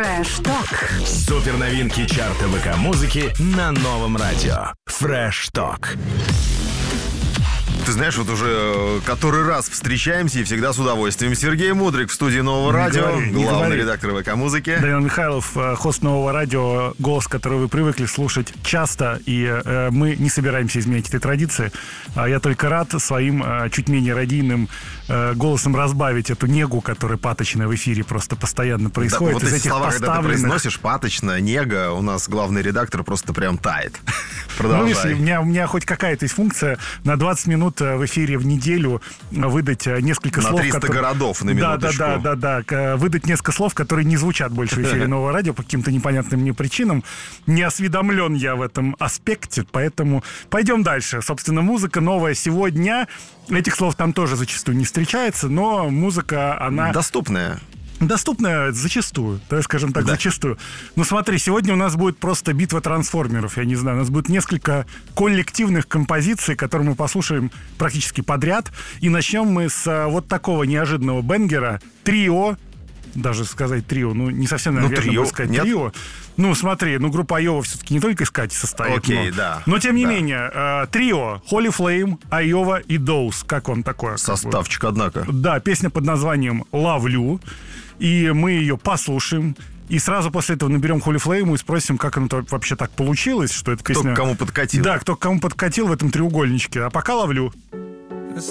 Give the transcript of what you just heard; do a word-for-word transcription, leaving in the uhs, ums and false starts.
Fresh Talk. Супер новинки чарта ВК-музыки на новом радио. Fresh Talk. Ты знаешь, вот уже который раз встречаемся и всегда с удовольствием. Сергей Мудрик в студии Нового Не радио, говори, не главный говори. редактор ВК-музыки. Данил Михайлов, хост Нового радио, голос, который вы привыкли слушать часто, и э, мы не собираемся изменять этой традиции. А я только рад своим э, чуть менее радийным э, голосом разбавить эту негу, которая паточная в эфире просто постоянно Да, происходит. вот из эти этих слова, когда ты поставленных... произносишь, паточно, нега, у нас главный редактор просто прям тает. Ну, если Продолжай. у меня, у меня хоть какая-то есть функция на двадцать минут в эфире в неделю выдать несколько На слов... триста которые- городов на Да, да, минуточку. да, да, да. К- Выдать несколько слов, которые не звучат больше в эфире Нового радио по каким-то непонятным мне причинам. Не осведомлен я в этом аспекте, поэтому пойдем дальше. Собственно, музыка новая сегодня. Этих слов там тоже зачастую не встречается, но музыка, она... Доступная. Доступная зачастую, да, скажем так, Да. зачастую. Ну смотри, сегодня у нас будет просто битва трансформеров, я не знаю. У нас будет несколько коллективных композиций, которые мы послушаем практически подряд. И начнем мы с а, вот такого неожиданного бенгера. Трио, даже сказать трио, ну не совсем, наверное, Ну, верно трио, будет сказать нет? трио. Ну смотри, ну группа Айова все-таки не только из Кати состоит. Окей, но, да, Но тем не да. менее, а, трио, Holy Flame, Айова и Доус. Как вам такое? как бы? Составчик, однако. Да, песня под названием «Ловлю». И мы ее послушаем. И сразу после этого наберем Holy Flame и спросим, как оно вообще так получилось, что эта Кто песня... к кому подкатил. Да, кто к кому подкатил в этом треугольничке. А пока ловлю.